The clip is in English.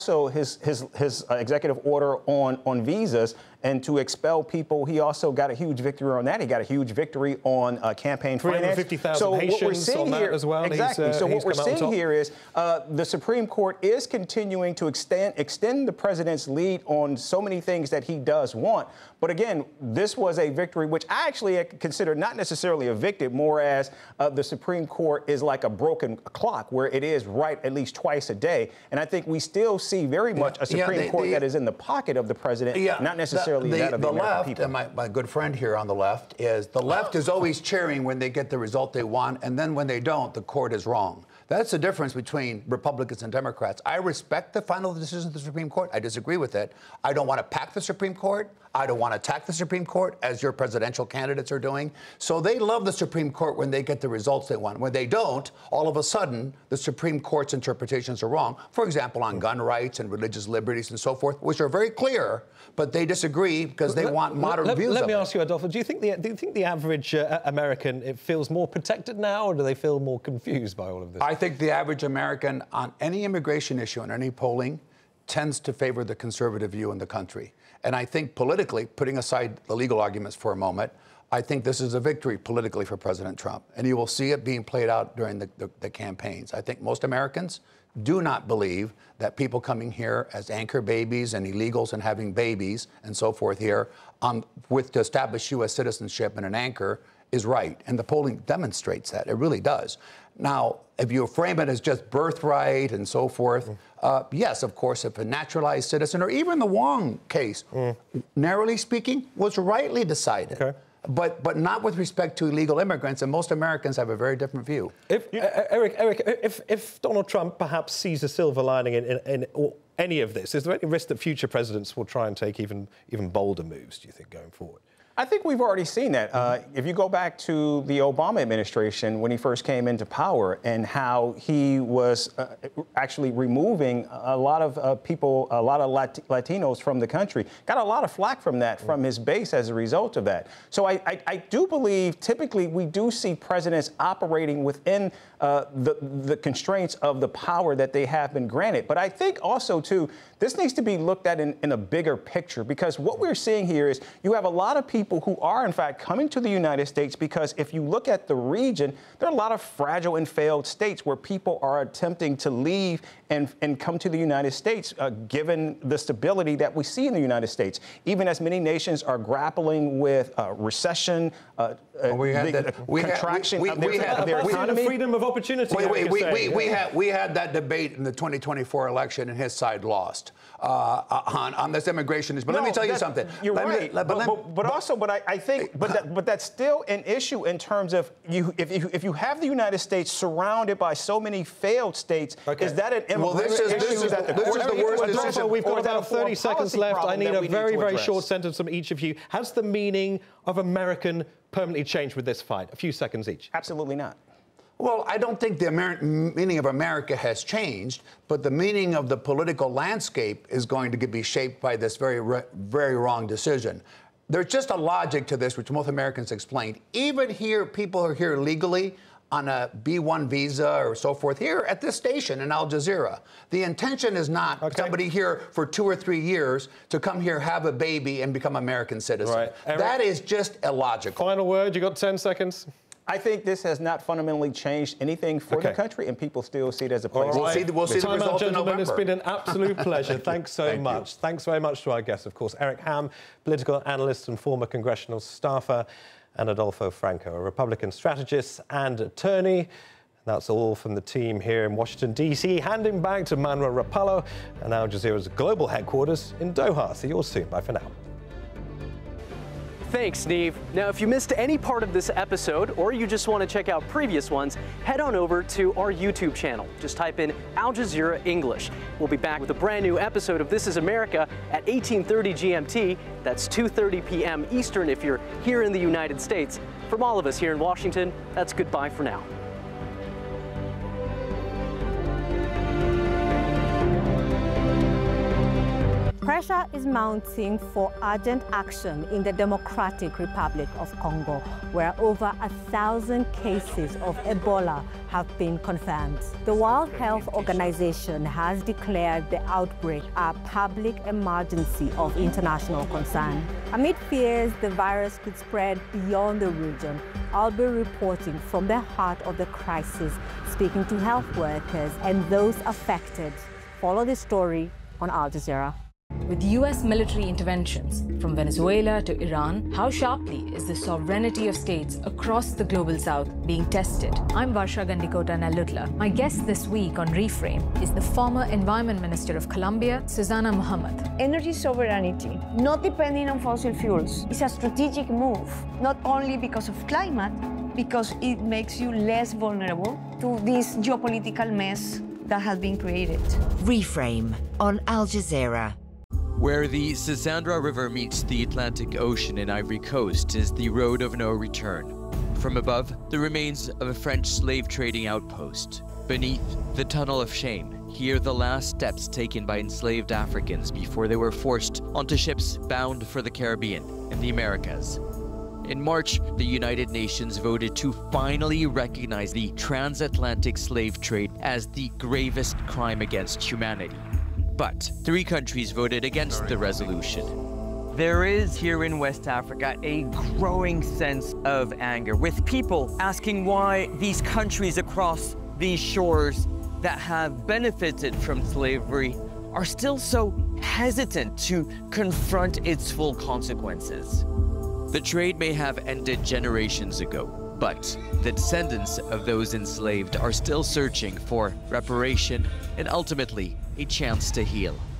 also his executive order on visas and to expel people. He also got a huge victory on that. He got a huge victory on campaign finance. 350,000 so Haitians what we're seeing on here, that as well. Exactly. So what we're seeing here is the Supreme Court is continuing to extend the president's lead on so many things that he does want. But again, this was a victory which I actually consider not necessarily a victory, more as the Supreme Court is like a broken clock where it is right at least twice a day. And I think we still see very much a Supreme Court that is in the pocket of the president, not necessarily that of the American people. And my good friend here on the left is always cheering when they get the result they want, and then when they don't, the court is wrong. That's the difference between Republicans and Democrats. I respect the final decision of the Supreme Court. I disagree with it. I don't want to pack the Supreme Court. I don't want to attack the Supreme Court, as your presidential candidates are doing. So they love the Supreme Court when they get the results they want. When they don't, all of a sudden, the Supreme Court's interpretations are wrong. For example, on gun rights and religious liberties and so forth, which are very clear, but they disagree because they want modern views. Let me ask you, Adolfo, do you think the average American feels more protected now, or do they feel more confused by all of this? I think the average American on any immigration issue and any polling tends to favor the conservative view in the country. And I think politically, putting aside the legal arguments for a moment, I think this is a victory politically for President Trump. And you will see it being played out during the campaigns. I think most Americans do not believe that people coming here as anchor babies and illegals and having babies and so forth here to establish U.S. citizenship and an anchor is right. And the polling demonstrates that. It really does. Now, if you frame it as just birthright and so forth, yes, of course, if a naturalized citizen, or even the Wong case, narrowly speaking, was rightly decided. Okay. But not with respect to illegal immigrants, and most Americans have a very different view. Eric, if Donald Trump perhaps sees a silver lining in any of this, is there any risk that future presidents will try and take even bolder moves, do you think, going forward? I think we've already seen that. If you go back to the Obama administration when he first came into power and how he was actually removing a lot of people, a lot of Latinos from the country, got a lot of flack from that, from his base as a result of that. So I do believe typically we do see presidents operating within the constraints of the power that they have been granted. But I think also, too, this needs to be looked at in a bigger picture, because what we're seeing here is you have a lot of people who are, in fact, coming to the United States because if you look at the region, there are a lot of fragile and failed states where people are attempting to leave and come to the United States, given the stability that we see in the United States. Even as many nations are grappling with recession, contraction of their economy. Freedom of opportunity. We had that debate in the 2024 election, and his side lost on this immigration issue. But let me tell you something. You're right. But that's still an issue in terms of if you have the United States surrounded by so many failed states, is that an immigration issue that the court is the worst decision? We've got about 30 seconds left. I need a very short sentence from each of you. Has the meaning of American permanently changed with this fight? A few seconds each. Absolutely not. Well, I don't think the meaning of America has changed, but the meaning of the political landscape is going to be shaped by this very wrong decision. There's just a logic to this, which most Americans explained. Even here, people are here legally on a B-1 visa or so forth here at this station in Al Jazeera. The intention is not somebody here for 2 or 3 years to come here, have a baby, and become American citizen. Right. That is just illogical. Final word, you got 10 seconds. I think this has not fundamentally changed anything for the country, and people still see it as a place. We'll see the result in November. It's been an absolute pleasure. Thanks so much. Thanks very much to our guests, of course, Eric Ham, political analyst and former congressional staffer, and Adolfo Franco, a Republican strategist and attorney. That's all from the team here in Washington, D.C. Handing back to Manuel Rapallo and Al Jazeera's global headquarters in Doha. See you all soon. Bye for now. Thanks, Steve. Now, if you missed any part of this episode, or you just want to check out previous ones, head on over to our YouTube channel. Just type in Al Jazeera English. We'll be back with a brand new episode of This is America at 18:30 GMT. That's 2:30 p.m. Eastern if you're here in the United States. From all of us here in Washington, that's goodbye for now. Pressure is mounting for urgent action in the Democratic Republic of Congo, where over 1,000 cases of Ebola have been confirmed. The World Health Organization has declared the outbreak a public emergency of international concern. Amid fears the virus could spread beyond the region, I'll be reporting from the heart of the crisis, speaking to health workers and those affected. Follow this story on Al Jazeera. With US military interventions from Venezuela to Iran, how sharply is the sovereignty of states across the global south being tested? I'm Varsha Gandikota Nalutla. My guest this week on Reframe is the former Environment Minister of Colombia, Susana Muhammad. Energy sovereignty, not depending on fossil fuels, is a strategic move, not only because of climate, because it makes you less vulnerable to this geopolitical mess that has been created. Reframe on Al Jazeera. Where the Sassandra River meets the Atlantic Ocean in Ivory Coast is the road of no return. From above, the remains of a French slave trading outpost. Beneath, the Tunnel of Shame. Here, the last steps taken by enslaved Africans before they were forced onto ships bound for the Caribbean and the Americas. In March, the United Nations voted to finally recognize the transatlantic slave trade as the gravest crime against humanity. But 3 countries voted against the resolution. There is here in West Africa a growing sense of anger, with people asking why these countries across these shores that have benefited from slavery are still so hesitant to confront its full consequences. The trade may have ended generations ago, but the descendants of those enslaved are still searching for reparation and ultimately a chance to heal.